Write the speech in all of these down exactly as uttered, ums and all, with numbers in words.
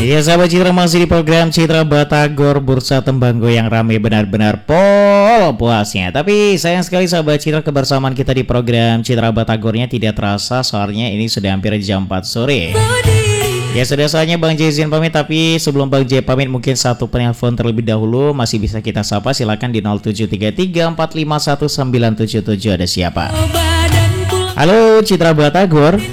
Iya sahabat Citra, masih di program Citra Batagor, bursa tembang yang ramai benar-benar pol puasnya. Tapi sayang sekali sahabat Citra, kebersamaan kita di program Citra Batagornya tidak terasa, soalnya ini sudah hampir jam empat sore. Ya sudah saatnya Bang J izin pamit, tapi sebelum Bang J pamit mungkin satu penelpon terlebih dahulu masih bisa kita sapa, silakan di nol tujuh tiga tiga empat lima satu sembilan tujuh tujuh. Ada siapa? Halo Citra Batagor.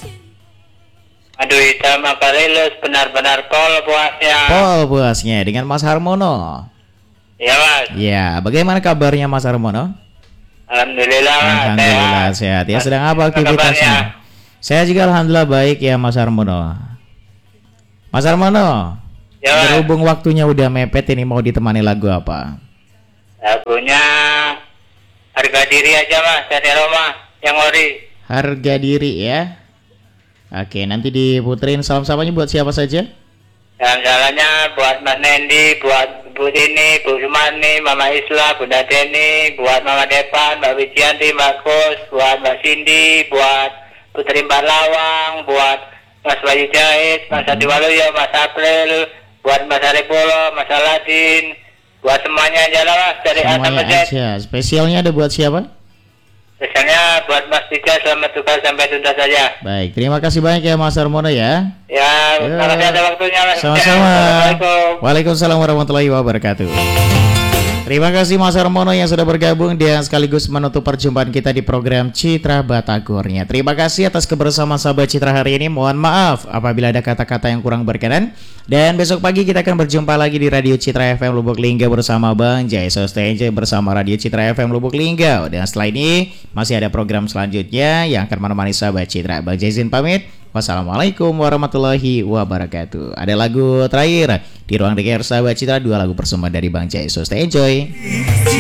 Aduh, hitam apa lulus, benar-benar pol puasnya. Pol puasnya dengan Mas Harmono. Iya Mas. Ya, bagaimana kabarnya Mas Harmono? Alhamdulillah Mas. Alhamdulillah sehat. Ya, sedang apa aktivitasnya? Saya juga alhamdulillah baik ya Mas Harmono. Mas Harmono, Ya Mas. berhubung waktunya udah mepet ini, mau ditemani lagu apa? Lagunya Harga Diri aja Mas, dari Roma yang ori. Harga Diri ya. Oke, nanti diputerin. Salam-salamnya buat siapa saja? Jalan-jalannya buat Mas Nendi, buat Bu Dini, Bu Sumani, Mama Isla, Bunda Deni, buat Mama Depan, Mbak Wijianti, Mbak Kus, buat Mbak Cindy, buat Putri Mbak Lawang, buat Mas Bayu Jahit, Mas Adi Waluyo, Mas April, buat Mas Arifolo, Mas Aladin, buat semuanya aja lah Mas, dari A sampai Semuanya Z. aja. Spesialnya ada buat siapa? Biasanya buat Mas Tiga, selamat tugas sampai tuntas saja. Baik, terima kasih banyak ya Mas Harmono ya. Ya, Ya. terima kasih ada waktunya Mas. Sama-sama. Assalamualaikum. Waalaikumsalam warahmatullahi wabarakatuh. Terima kasih Mas Harmono yang sudah bergabung dan sekaligus menutup perjumpaan kita di program Citra Batagornya. Terima kasih atas kebersamaan sahabat Citra hari ini. Mohon maaf apabila ada kata-kata yang kurang berkenan. Dan besok pagi kita akan berjumpa lagi di Radio Citra F M Lubuk Linggau bersama Bang Jai Sostenje bersama Radio Citra F M Lubuk Linggau. Dan setelah ini masih ada program selanjutnya yang akan menemani sahabat Citra. Bang Jai izin pamit. Wassalamualaikum warahmatullahi wabarakatuh. Ada lagu terakhir di ruang dengar sahabat Citra, dua lagu persembahan dari Bang Jai Sostenje. Enjoy.